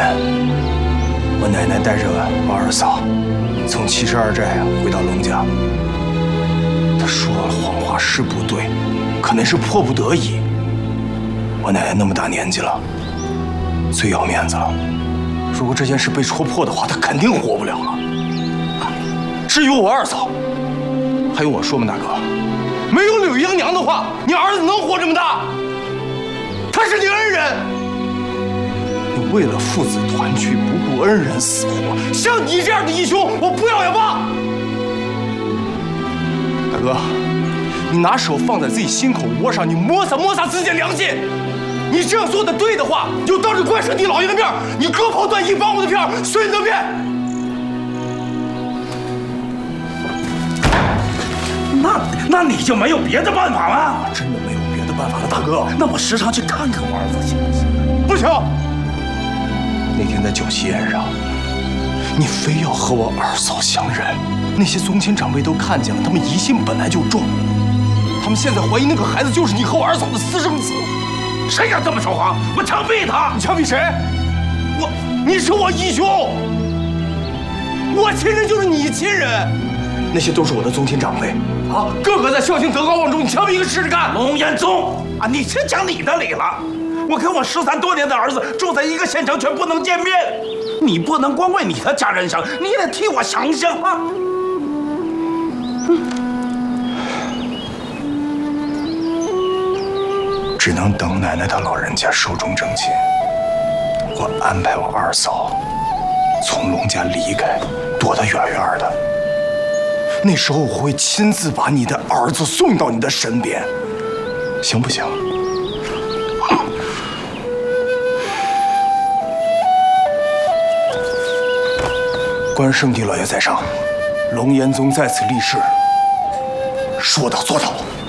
天，我奶奶带着我二嫂从72寨回到龙家。她说了谎话是不对，可那是迫不得已。我奶奶那么大年纪了，最要面子了。如果这件事被戳破的话，她肯定活不了了。至于我二嫂，还用我说吗，大哥？没有柳英娘的话，你儿子能活这么大？他是你恩人，你为了父子团聚不顾恩人死活，像你这样的义兄，我不要也罢。大哥，你拿手放在自己心口窝上，你摸擦摸擦自己的良心。你这样做的对的话，就当着关圣帝老爷的面，你割袍断义，把我的片碎得遍。 那你就没有别的办法吗？ 真的没有别的办法了，大哥。 那我时常去看看我儿子行不行？ 不行。那天在酒席宴上，你非要和我二嫂相认，那些宗亲长辈都看见了，他们疑心本来就重，他们现在怀疑那个孩子就是你和我二嫂的私生子。 谁敢这么说谎？我枪毙他！ 你枪毙谁？你是我义兄，我亲人就是你亲人，那些都是我的宗亲长辈。啊，个个在孝敬德高望重，你枪毙一个试试看！ 龙彦宗啊，你先讲你的理了。我跟我13多年的儿子住在一个县城，却不能见面，你不能光为你的家人想，你也得替我想想啊！ 只能等奶奶她老人家寿终正寝，我安排我二嫂从龙家离开，躲得远远的。那时候我会亲自把你的儿子送到你的身边，行不行？关圣帝老爷在上，龙延宗在此立誓，说到做到。